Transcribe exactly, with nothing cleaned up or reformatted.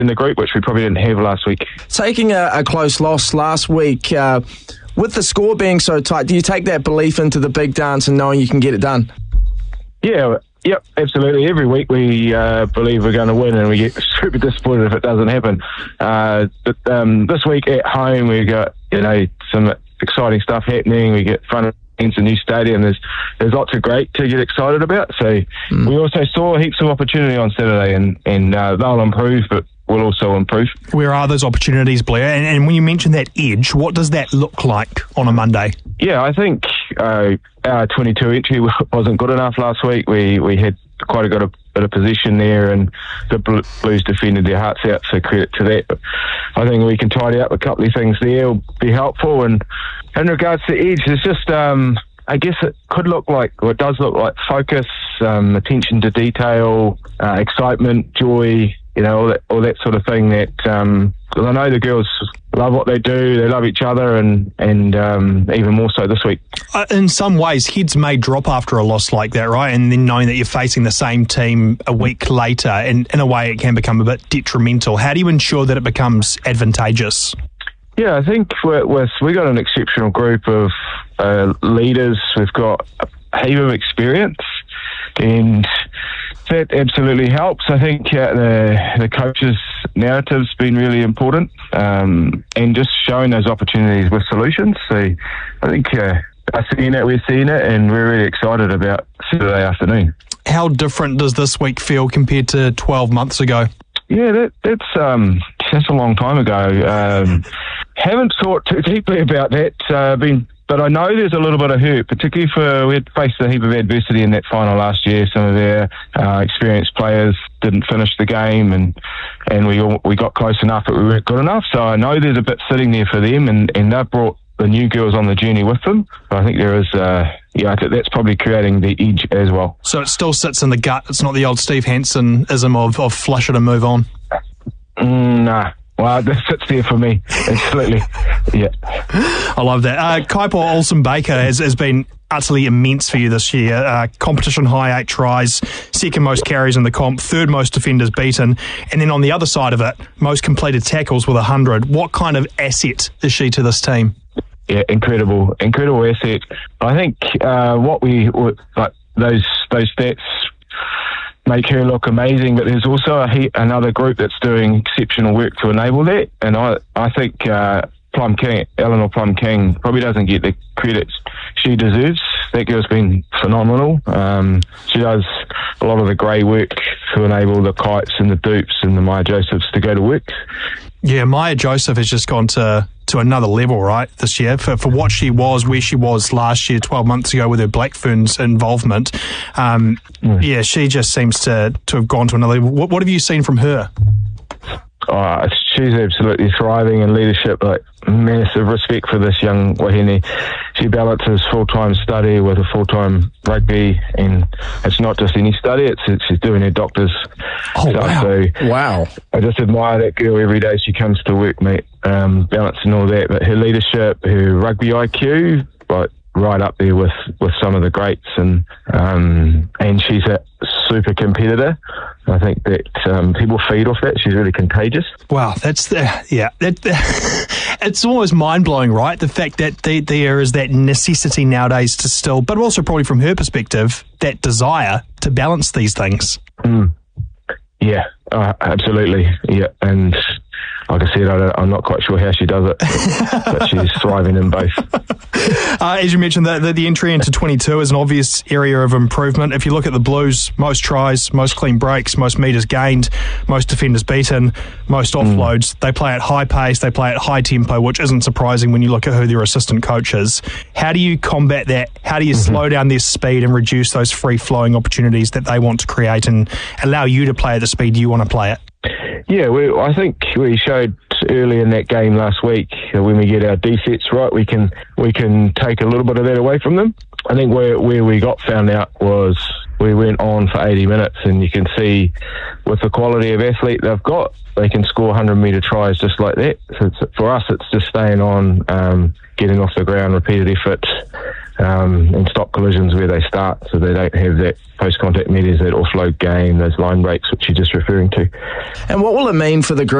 in the group, which we probably didn't have last week. Taking a, a close loss last week, uh, with the score being so tight, do you take that belief into the big dance and knowing you can get it done? Yeah, yep, absolutely. Every week we uh, believe we're going to win, and we get super disappointed if it doesn't happen. Uh, but um, this week at home, we got you know some exciting stuff happening. We get front against a new stadium. There's there's lots of great to get excited about. So mm. we also saw heaps of opportunity on Saturday, and and uh, they'll improve, but we'll also improve. Where are those opportunities, Blair? And, and when you mention that edge, what does that look like on a Monday? Yeah, I think uh, our twenty-two entry wasn't good enough last week. We we had quite a good a bit of position there, and the Blues defended their hearts out, so credit to that. But I think we can tidy up a couple of things there, will be helpful. And in regards to edge, it's just, um, I guess it could look like, or it does look like focus, um, attention to detail, uh, excitement, joy, you know, all that, all that sort of thing that, um, because I know the girls love what they do, they love each other, and, and um, even more so this week. Uh, in some ways, heads may drop after a loss like that, right? And then knowing that you're facing the same team a week later, and in a way it can become a bit detrimental. How do you ensure that it becomes advantageous? Yeah, I think we're, we're, we've got an exceptional group of uh, leaders. We've got a heap of experience, and that absolutely helps. I think uh, the the coaches' narrative's been really important, um, and just showing those opportunities with solutions. So I think uh, I've seen it, we're seeing it, and we're really excited about Saturday afternoon. How different does this week feel compared to twelve months ago? Yeah, that, that's um, that's a long time ago. Um, haven't thought too deeply about that. Uh, been But I know there's a little bit of hurt, particularly for, we had faced a heap of adversity in that final last year. Some of their uh, experienced players didn't finish the game, and and we all, we got close enough, but we weren't good enough. So I know there's a bit sitting there for them, and, and they've brought the new girls on the journey with them. But I think there is, uh, yeah, I think that's probably creating the edge as well. So it still sits in the gut. It's not the old Steve Hansen-ism of, of flush it and move on. Mm, nah. Well, that sits there for me, absolutely. Yeah. I love that. Uh, Kaipo Olsen-Baker has, has been utterly immense for you this year. Uh, competition high, eight tries, second most carries in the comp, third most defenders beaten, and then on the other side of it, most completed tackles with one hundred. What kind of asset is she to this team? Yeah, incredible, incredible asset. I think uh, what we, like those those stats make her look amazing, but there's also a he- another group that's doing exceptional work to enable that, and I I think uh, Plum King, Eleanor Plum King, probably doesn't get the credit she deserves. That girl's been phenomenal. Um, she does a lot of the grey work to enable the Kites and the Dupes and the Maya Josephs to go to work. Yeah, Maya Joseph has just gone to to another level, right, this year, for, for what she was, where she was last year, twelve months ago with her Black Ferns involvement. Um, mm. Yeah, she just seems to, to have gone to another level. What, what have you seen from her? Oh, she's absolutely thriving in leadership. Like, massive respect for this young wahine. She balances full-time study with a full-time rugby, and it's not just any study, it's, it's she's doing her doctor's oh, stuff. Wow. So wow. I just admire that girl every day she comes to work, mate, um, balancing all that. But her leadership, her rugby I Q, like, right up there with, with some of the greats, and um, and she's a super competitor. I think that um, people feed off that. She's really contagious. Wow, that's the, yeah. That, that, it's almost mind blowing, right? The fact that the, there is that necessity nowadays to still, but also probably from her perspective, that desire to balance these things. Mm. Yeah, uh, absolutely. Yeah, and like I said, I don't, I'm not quite sure how she does it, but she's thriving in both. Uh, as you mentioned, the, the, the entry into twenty-two is an obvious area of improvement. If you look at the Blues, most tries, most clean breaks, most metres gained, most defenders beaten, most offloads. Mm. They play at high pace, they play at high tempo, which isn't surprising when you look at who their assistant coach is. How do you combat that? How do you mm-hmm. slow down their speed and reduce those free-flowing opportunities that they want to create and allow you to play at the speed you want to play at? Yeah, we, I think we showed early in that game last week uh, when we get our defense right, we can we can take a little bit of that away from them. I think where where we got found out was we went on for eighty minutes, and you can see with the quality of athlete they've got, they can score one hundred metre tries just like that. So it's, for us, it's just staying on, um, getting off the ground, repeated effort, um, and stop collisions where they start, so they don't have that post-contact meters, that offload game, those line breaks, which you're just referring to. And what will it mean for the group